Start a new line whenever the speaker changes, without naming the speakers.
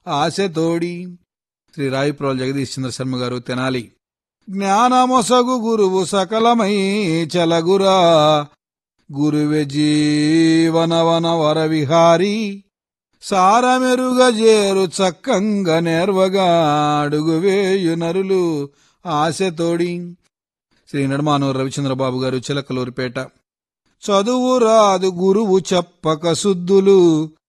ఆశతోడి. శ్రీ రావిప్రోలు జగదీష్ చంద్ర శర్మ గారు, తెనాలి. జ్ఞానమొసగు గురువు సకలమై చలగురా, గురువే జీవనవన వరవిహారి, సారమెరుగజేరు చక్కంగ నేర్వగా అడుగువేయు నరులు ఆశతోడి. శ్రీ నడమానూరు రవిచంద్రబాబు గారు, చిలకలూరిపేట. చదువు రాదు గురువు చెప్పక శుద్ధులు,